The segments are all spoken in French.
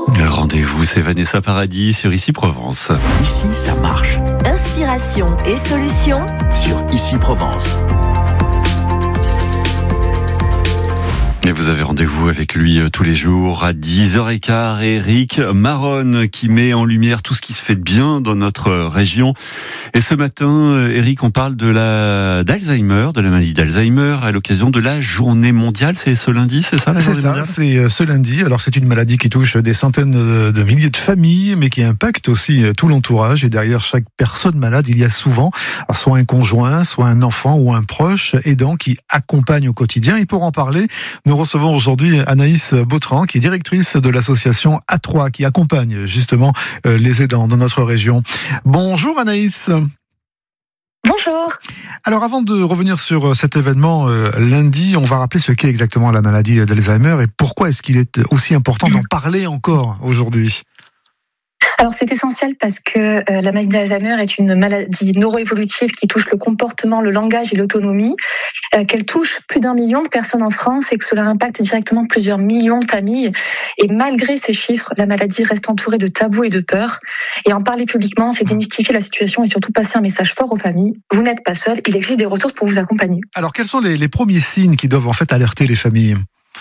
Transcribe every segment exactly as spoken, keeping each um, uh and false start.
Le rendez-vous, c'est Vanessa Paradis sur Ici Provence. Ici, ça marche. Inspiration et solutions sur Ici Provence. Et vous avez rendez-vous avec lui tous les jours à dix heures quinze. Éric Maronne qui met en lumière tout ce qui se fait de bien dans notre région. Et ce matin, Éric, on parle de la d'Alzheimer, de la maladie d'Alzheimer à l'occasion de la journée mondiale. C'est ce lundi, c'est ça? C'est ça, c'est ce lundi. Alors c'est une maladie qui touche des centaines de milliers de familles, mais qui impacte aussi tout l'entourage. Et derrière chaque personne malade, il y a souvent soit un conjoint, soit un enfant ou un proche aidant qui accompagne au quotidien. Et pour en parler, nous recevons aujourd'hui Anaïs Bautran, qui est directrice de l'association A trois, qui accompagne justement les aidants dans notre région. Bonjour Anaïs. Bonjour. Alors avant de revenir sur cet événement euh, lundi, on va rappeler ce qu'est exactement la maladie d'Alzheimer et pourquoi est-ce qu'il est aussi important d'en parler encore aujourd'hui. Alors c'est essentiel parce que euh, la maladie d'Alzheimer est une maladie neuroévolutive qui touche le comportement, le langage et l'autonomie, euh, qu'elle touche plus d'un million de personnes en France et que cela impacte directement plusieurs millions de familles. Et malgré ces chiffres, la maladie reste entourée de tabous et de peurs. Et en parler publiquement, c'est démystifier la situation et surtout passer un message fort aux familles. Vous n'êtes pas seul, il existe des ressources pour vous accompagner. Alors quels sont les, les premiers signes qui doivent en fait alerter les familles ?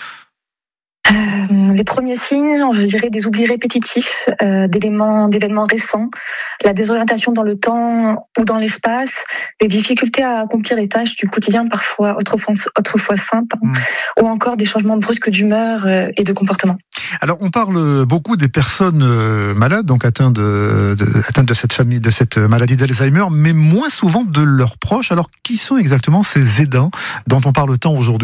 Euh, les premiers signes, je dirais des oublis répétitifs, euh, d'éléments, d'événements récents, la désorientation dans le temps ou dans l'espace, les difficultés à accomplir les tâches du quotidien parfois autrefois, autrefois simples, mmh. ou encore des changements brusques d'humeur euh, et de comportement. Alors on parle beaucoup des personnes euh, malades, donc atteintes de, de, atteintes de cette famille, de cette maladie d'Alzheimer, mais moins souvent de leurs proches. Alors qui sont exactement ces aidants dont on parle tant aujourd'hui ?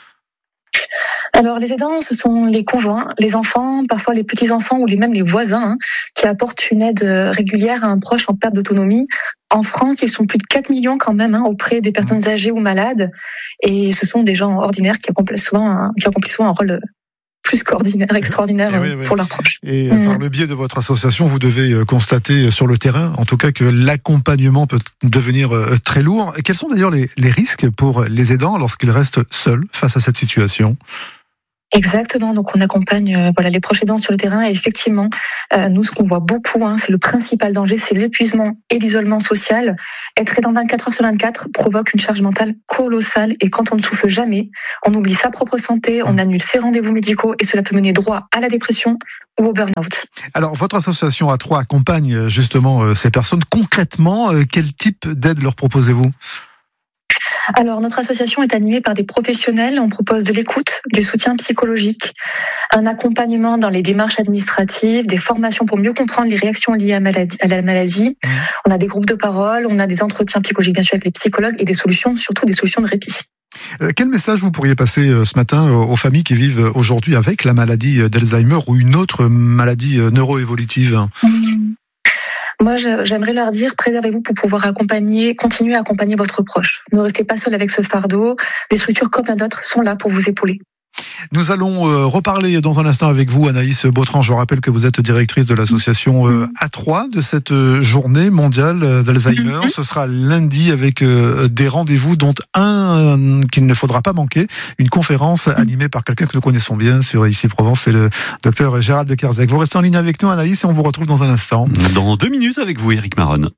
Alors les aidants, ce sont les conjoints, les enfants, parfois les petits-enfants ou les, même les voisins hein, qui apportent une aide régulière à un proche en perte d'autonomie. En France, ils sont plus de quatre millions quand même hein, auprès des personnes âgées ou malades. Et ce sont des gens ordinaires qui accomplissent souvent un, qui accomplissent souvent un rôle plus qu'ordinaire, extraordinaire oui, oui. pour leurs proches. Et mmh. par le biais de votre association, vous devez constater sur le terrain, en tout cas, que l'accompagnement peut devenir très lourd. Et quels sont d'ailleurs les, les risques pour les aidants lorsqu'ils restent seuls face à cette situation ? Exactement, donc on accompagne euh, voilà les proches aidants sur le terrain et effectivement, euh, nous ce qu'on voit beaucoup, hein, c'est le principal danger, c'est l'épuisement et l'isolement social. Être aidant vingt-quatre heures sur vingt-quatre provoque une charge mentale colossale et quand on ne souffle jamais, on oublie sa propre santé, on annule ses rendez-vous médicaux et cela peut mener droit à la dépression ou au burn-out. Alors votre association A trois accompagne justement ces personnes. Concrètement, quel type d'aide leur proposez-vous ? Alors, notre association est animée par des professionnels. On propose de l'écoute, du soutien psychologique, un accompagnement dans les démarches administratives, des formations pour mieux comprendre les réactions liées à, maladie, à la maladie. Mmh. On a des groupes de parole, on a des entretiens psychologiques, bien sûr, avec les psychologues et des solutions, surtout des solutions de répit. Euh, quel message vous pourriez passer euh, ce matin euh, aux familles qui vivent aujourd'hui avec la maladie d'Alzheimer ou une autre maladie euh, neuroévolutive ? mmh. Moi, j'aimerais leur dire, préservez-vous pour pouvoir accompagner, continuer à accompagner votre proche. Ne restez pas seul avec ce fardeau. Des structures comme la nôtre sont là pour vous épauler. Nous allons euh, reparler dans un instant avec vous, Anaïs Bautran. Je rappelle que vous êtes directrice de l'association euh, A trois de cette euh, journée mondiale d'Alzheimer. Ce sera lundi avec euh, des rendez-vous, dont un euh, qu'il ne faudra pas manquer, une conférence animée par quelqu'un que nous connaissons bien sur Ici Provence, c'est le docteur Gérald de Kerzec. Vous restez en ligne avec nous, Anaïs, et on vous retrouve dans un instant. Dans deux minutes avec vous, Éric Maronne.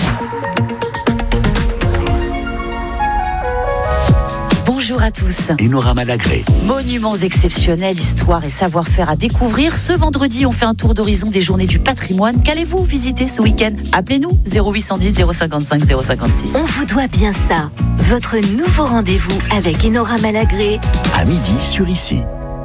Bonjour à tous. Enora Malagré. Monuments exceptionnels, histoire et savoir-faire à découvrir. Ce vendredi, on fait un tour d'horizon des journées du patrimoine. Qu'allez-vous visiter ce week-end ? Appelez-nous zéro huit cent dix zéro cinquante-cinq zéro cinquante-six. On vous doit bien ça. Votre nouveau rendez-vous avec Enora Malagré. À midi sur Ici.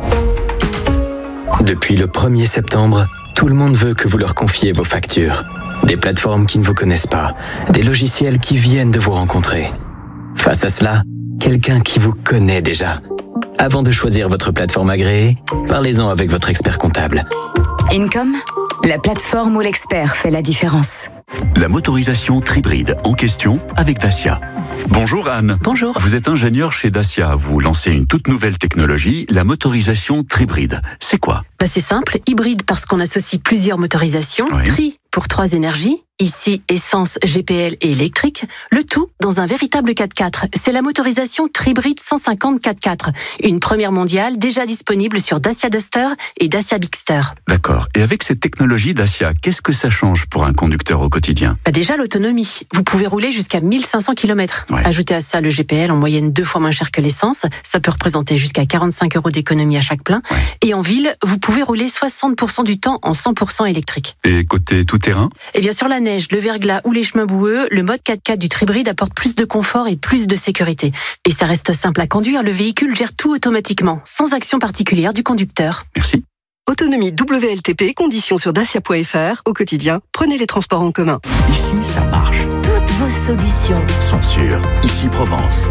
Depuis le premier septembre, tout le monde veut que vous leur confiez vos factures. Des plateformes qui ne vous connaissent pas. Des logiciels qui viennent de vous rencontrer. Face à cela, quelqu'un qui vous connaît déjà. Avant de choisir votre plateforme agréée, parlez-en avec votre expert comptable. Income, la plateforme où l'expert fait la différence. La motorisation Tribride en question avec Dacia. Bonjour Anne. Bonjour. Vous êtes ingénieur chez Dacia. Vous lancez une toute nouvelle technologie, la motorisation Tribride. C'est quoi ? Bah c'est simple, hybride parce qu'on associe plusieurs motorisations, oui. tri pour trois énergies Ici, essence, G P L et électrique, le tout dans un véritable quatre-quatre. C'est la motorisation Tribrid cent cinquante quatre-quatre, une première mondiale déjà disponible sur Dacia Duster et Dacia Bigster. D'accord. Et avec cette technologie Dacia, qu'est-ce que ça change pour un conducteur au quotidien ? Bah déjà, l'autonomie. Vous pouvez rouler jusqu'à mille cinq cents kilomètres. Ouais. Ajoutez à ça le G P L en moyenne deux fois moins cher que l'essence. Ça peut représenter jusqu'à quarante-cinq euros d'économie à chaque plein. Ouais. Et en ville, vous pouvez rouler soixante pour cent du temps en cent pour cent électrique. Et côté tout-terrain ? Et bien sur la neige, le verglas ou les chemins boueux, le mode quatre-quatre du Tribrid apporte plus de confort et plus de sécurité. Et ça reste simple à conduire, le véhicule gère tout automatiquement, sans action particulière du conducteur. Merci. Autonomie W L T P, conditions sur dacia point f r. Au quotidien, prenez les transports en commun. Ici, ça marche. Toutes vos solutions Sont sûres. Ici, Provence.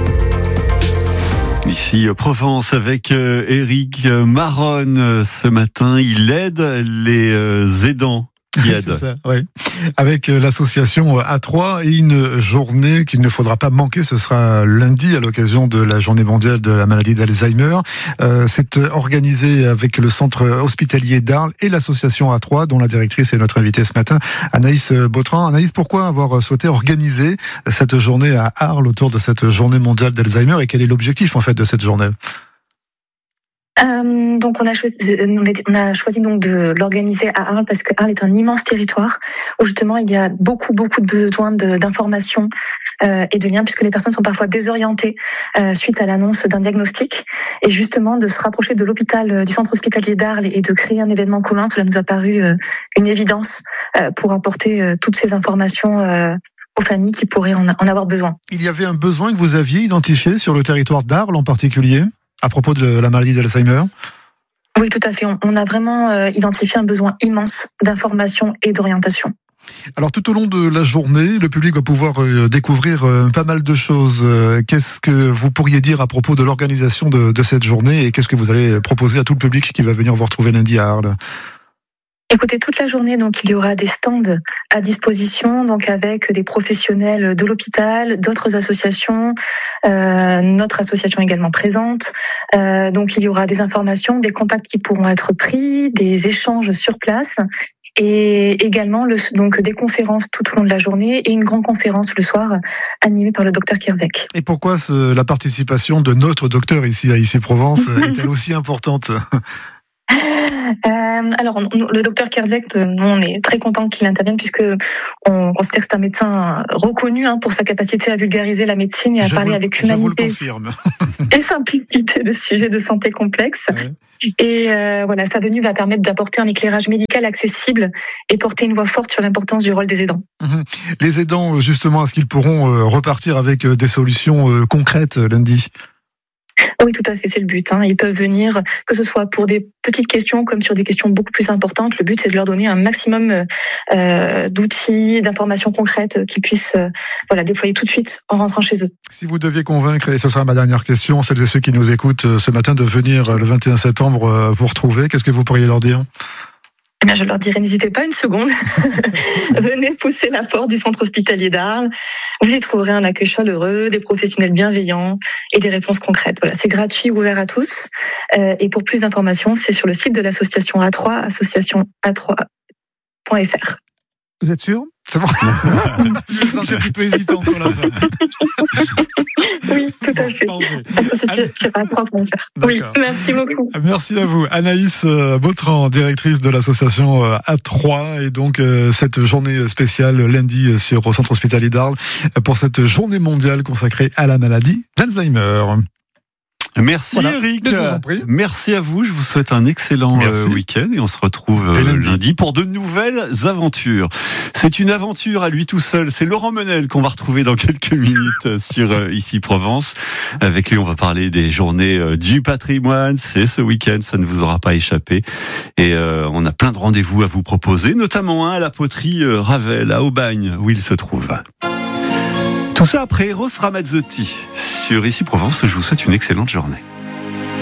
Ici Provence avec euh, Éric Maronne euh, ce matin. Il aide les euh, aidants qui aident. C'est ça, oui. Avec euh, l'association A trois et une journée qu'il ne faudra pas manquer, ce sera lundi à l'occasion de la journée mondiale de la maladie d'Alzheimer. Euh, c'est organisé avec le centre hospitalier d'Arles et l'association A trois dont la directrice est notre invitée ce matin, Anaïs Bautran. Anaïs, pourquoi avoir souhaité organiser cette journée à Arles autour de cette journée mondiale d'Alzheimer et quel est l'objectif en fait de cette journée ? Euh, donc on a choisi, on a choisi donc de l'organiser à Arles parce que Arles est un immense territoire où justement il y a beaucoup beaucoup de besoins de, d'informations euh, et de liens puisque les personnes sont parfois désorientées euh, suite à l'annonce d'un diagnostic et justement de se rapprocher de l'hôpital, du centre hospitalier d'Arles et de créer un événement commun, cela nous a paru euh, une évidence euh, pour apporter euh, toutes ces informations euh, aux familles qui pourraient en, en avoir besoin. Il y avait un besoin que vous aviez identifié sur le territoire d'Arles en particulier ? À propos de la maladie d'Alzheimer ? Oui, tout à fait. On, on a vraiment euh, identifié un besoin immense d'information et d'orientation. Alors tout au long de la journée, le public va pouvoir euh, découvrir euh, pas mal de choses. Euh, qu'est-ce que vous pourriez dire à propos de l'organisation de, de cette journée et qu'est-ce que vous allez proposer à tout le public qui va venir vous retrouver lundi à Arles ? Écoutez, toute la journée, donc il y aura des stands à disposition, donc avec des professionnels de l'hôpital, d'autres associations, euh, notre association également présente. Euh, donc il y aura des informations, des contacts qui pourront être pris, des échanges sur place. Et également le, donc des conférences tout au long de la journée et une grande conférence le soir animée par le docteur Kierzek. Et pourquoi ce, la participation de notre docteur ici à Ici Provence est-elle aussi importante ? Euh, alors, on, le docteur Kierzek, nous, on est très content qu'il intervienne puisque on considère que c'est un médecin reconnu hein, pour sa capacité à vulgariser la médecine et à je parler vous, avec humanité et simplicité de sujets de santé complexes. Ouais. Et euh, voilà, sa venue va permettre d'apporter un éclairage médical accessible et porter une voix forte sur l'importance du rôle des aidants. Mmh. Les aidants, justement, est-ce qu'ils pourront repartir avec des solutions concrètes lundi ? Oui, tout à fait, c'est le but. Hein. Ils peuvent venir, que ce soit pour des petites questions comme sur des questions beaucoup plus importantes. Le but, c'est de leur donner un maximum euh, d'outils, d'informations concrètes qu'ils puissent euh, voilà, déployer tout de suite en rentrant chez eux. Si vous deviez convaincre, et ce sera ma dernière question, celles et ceux qui nous écoutent ce matin, de venir le vingt et un septembre vous retrouver, qu'est-ce que vous pourriez leur dire ? Eh bien, je leur dirais, n'hésitez pas une seconde. Venez pousser la porte du centre hospitalier d'Arles. Vous y trouverez un accueil chaleureux, des professionnels bienveillants et des réponses concrètes. Voilà, c'est gratuit, ouvert à tous. Euh, et pour plus d'informations, c'est sur le site de l'association A trois, association a trois point f r. Vous êtes sûr ? C'est bon. Je me sentais un petit peu hésitant sur la fin. Oui, tout à fait. Association a trois point f r. Oui, merci beaucoup. Merci à vous. Anaïs Bautran, directrice de l'association A trois, et donc cette journée spéciale lundi sur au centre hospitalier d'Arles pour cette journée mondiale consacrée à la maladie d'Alzheimer. Merci voilà. Eric, merci à vous, je vous souhaite un excellent euh, week-end et on se retrouve euh, lundi. lundi pour de nouvelles aventures. C'est une aventure à lui tout seul, c'est Laurent Menel qu'on va retrouver dans quelques minutes sur euh, Ici Provence. Avec lui on va parler des journées euh, du patrimoine, c'est ce week-end, ça ne vous aura pas échappé. Et euh, on a plein de rendez-vous à vous proposer, notamment un à la poterie euh, Ravel à Aubagne où il se trouve. Tout ça après Eros Ramazzotti. Sur Ici Provence, je vous souhaite une excellente journée.